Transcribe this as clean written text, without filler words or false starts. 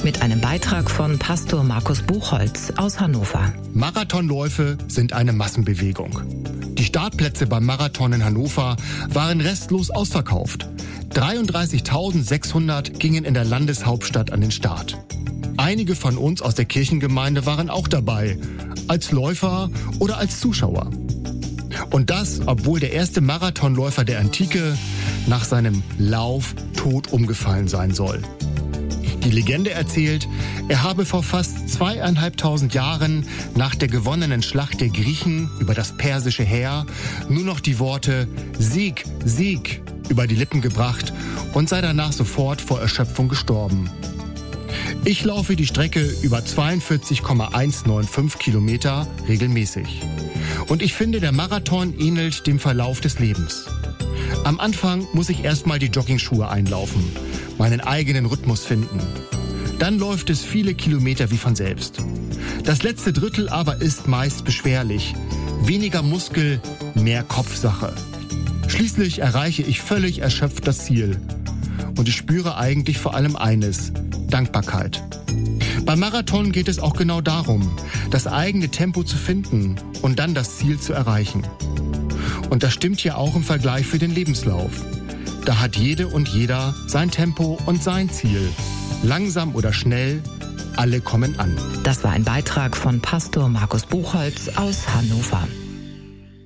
Mit einem Beitrag von Pastor Markus Buchholz aus Hannover. Marathonläufe sind eine Massenbewegung. Die Startplätze beim Marathon in Hannover waren restlos ausverkauft. 33.600 gingen in der Landeshauptstadt an den Start. Einige von uns aus der Kirchengemeinde waren auch dabei, als Läufer oder als Zuschauer. Und das, obwohl der erste Marathonläufer der Antike nach seinem Lauf tot umgefallen sein soll. Die Legende erzählt, er habe vor fast 2.500 Jahren nach der gewonnenen Schlacht der Griechen über das persische Heer nur noch die Worte Sieg, Sieg über die Lippen gebracht und sei danach sofort vor Erschöpfung gestorben. Ich laufe die Strecke über 42,195 Kilometer regelmäßig. Und ich finde, der Marathon ähnelt dem Verlauf des Lebens. Am Anfang muss ich erstmal die Joggingschuhe einlaufen, meinen eigenen Rhythmus finden. Dann läuft es viele Kilometer wie von selbst. Das letzte Drittel aber ist meist beschwerlich. Weniger Muskel, mehr Kopfsache. Schließlich erreiche ich völlig erschöpft das Ziel. Und ich spüre eigentlich vor allem eines: Dankbarkeit. Beim Marathon geht es auch genau darum, das eigene Tempo zu finden und dann das Ziel zu erreichen. Und das stimmt ja auch im Vergleich für den Lebenslauf. Da hat jede und jeder sein Tempo und sein Ziel. Langsam oder schnell, alle kommen an. Das war ein Beitrag von Pastor Markus Buchholz aus Hannover.